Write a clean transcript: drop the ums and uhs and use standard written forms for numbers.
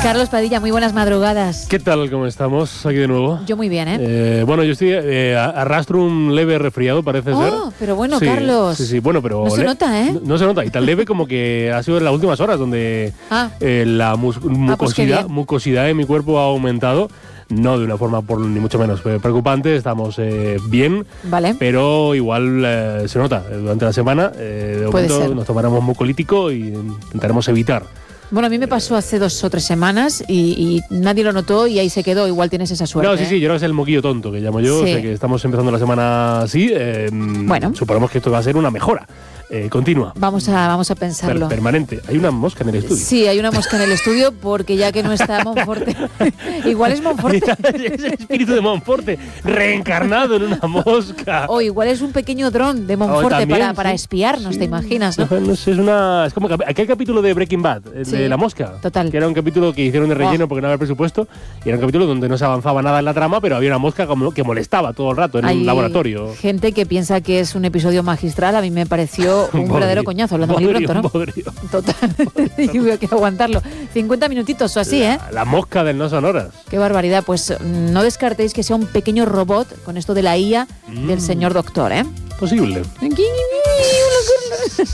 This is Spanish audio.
Carlos Padilla, muy buenas madrugadas. ¿Qué tal? ¿Cómo estamos? Aquí de nuevo. Yo muy bien, ¿eh? Bueno, yo estoy arrastro un leve resfriado, parece ser. Pero bueno, sí, Carlos. Sí, bueno, pero... No se nota, ¿eh? No se nota. Y tan leve como que ha sido en las últimas horas donde la mucosidad de mi cuerpo ha aumentado. No de una forma ni mucho menos preocupante, estamos bien, vale. Pero igual se nota durante la semana. De momento nos tomaremos mucolítico y intentaremos evitar. Bueno, a mí me pasó hace 2 o 3 semanas y nadie lo notó y ahí se quedó. Igual tienes esa suerte. No, sí, yo creo que es el moquillo tonto que llamo yo. Sí. O sea que estamos empezando la semana así. Bueno. Suponemos que esto va a ser una mejora continua. Vamos a pensarlo. Permanente. Hay una mosca en el estudio. Sí, hay una mosca en el estudio porque ya que no está Monforte. Igual es Monforte. Es el espíritu de Monforte reencarnado en una mosca. O igual es un pequeño dron de Monforte para espiarnos, sí. ¿Te imaginas? ¿No? Es como aquel capítulo de Breaking Bad, de la mosca. Total. Que era un capítulo que hicieron de relleno porque no había presupuesto. Y era un capítulo donde no se avanzaba nada en la trama, pero había una mosca que molestaba todo el rato en un laboratorio. Gente que piensa que es un episodio magistral. A mí me pareció un verdadero coñazo, hablando muy pronto, ¿no? Total. Y voy a aguantarlo. 50 minutitos o así, ¿eh? La mosca del No Sonoras. Qué barbaridad. Pues no descartéis que sea un pequeño robot con esto de la IA del señor doctor, ¿eh? Posible.